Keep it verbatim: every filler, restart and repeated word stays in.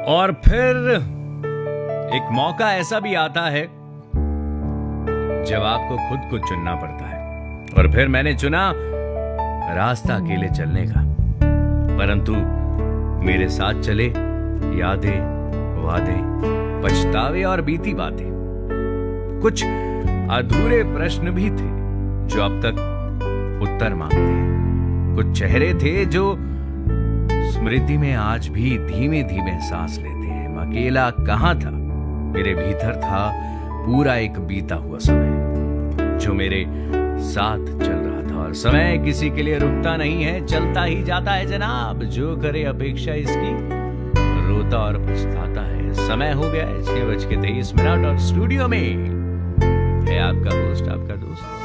और फिर एक मौका ऐसा भी आता है जब आपको खुद को चुनना पड़ता है। और फिर मैंने चुना रास्ता अकेले चलने का, परंतु मेरे साथ चले यादें, वादे, पछतावे और बीती बातें। कुछ अधूरे प्रश्न भी थे जो अब तक उत्तर मांगते हैं। कुछ चेहरे थे जो स्मृति में आज भी धीमे धीमे सांस लेते हैं। मैं अकेला कहां था, मेरे भीतर था पूरा एक बीता हुआ समय जो मेरे साथ चल रहा था। और समय किसी के लिए रुकता नहीं है, चलता ही जाता है जनाब। जो करे अपेक्षा इसकी रोता और पछताता है। समय हो गया है छह बज के तेईस मिनट और स्टूडियो में है आपका होस्ट, आपका दोस्त